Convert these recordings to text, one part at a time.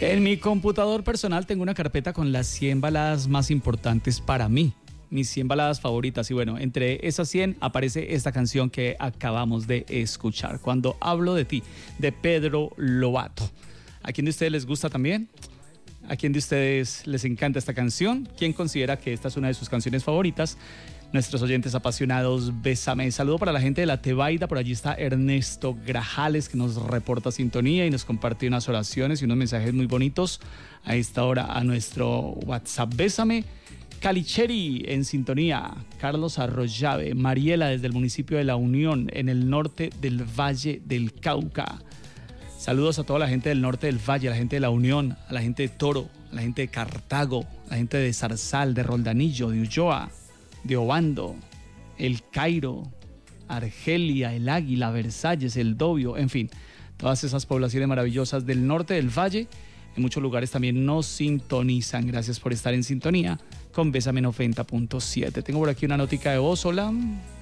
En mi computador personal tengo una carpeta con las 100 baladas más importantes para mí, mis 100 baladas favoritas. Y bueno, entre esas 100 aparece esta canción que acabamos de escuchar, Cuando hablo de ti, de Pedro Lovato. ¿A quién de ustedes les gusta también? ¿A quién de ustedes les encanta esta canción? ¿Quién considera que esta es una de sus canciones favoritas? Nuestros oyentes apasionados, bésame. Saludo para la gente de la Tebaida. Por allí está Ernesto Grajales, que nos reporta sintonía y nos comparte unas oraciones y unos mensajes muy bonitos a esta hora a nuestro WhatsApp. Bésame. Calicheri en sintonía. Carlos Arroyave. Mariela desde el municipio de La Unión, en el norte del Valle del Cauca. Saludos a toda la gente del norte del Valle, a la gente de La Unión, a la gente de Toro, a la gente de Cartago, a la gente de Zarzal, de Roldanillo, de Ulloa, de Obando, El Cairo, Argelia, El Águila, Versalles, El Dobio, en fin, todas esas poblaciones maravillosas del norte del Valle. En muchos lugares también nos sintonizan. Gracias por estar en sintonía con Bésame 90.7. Tengo por aquí una notica de voz. Hola.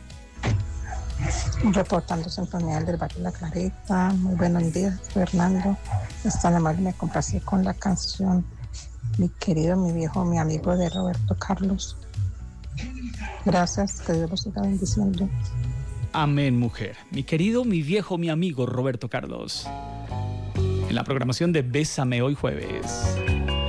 Reportando sintonía del barrio La Clarita. Muy buenos días, Fernando. Es tan amable, me complací con la canción Mi querido, mi viejo, mi amigo, de Roberto Carlos. Gracias, que Dios los siga bendiciendo. Amén, mujer. Mi querido, mi viejo, mi amigo Roberto Carlos. En la programación de Bésame hoy jueves.